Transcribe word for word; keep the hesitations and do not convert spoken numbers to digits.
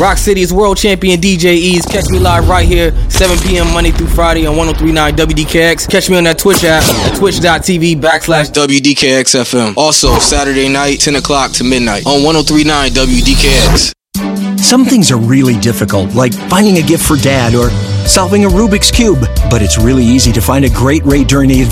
Rock City's world champion D J Ease. Catch me live right here, seven p.m. Monday through Friday on one oh three point nine W D K X. Catch me on that Twitch app at twitch.tv backslash W D K X F M. Also, Saturday night, ten o'clock to midnight on one oh three point nine W D K X. Some things are really difficult, like finding a gift for Dad or solving a Rubik's Cube. But it's really easy to find a great rate during the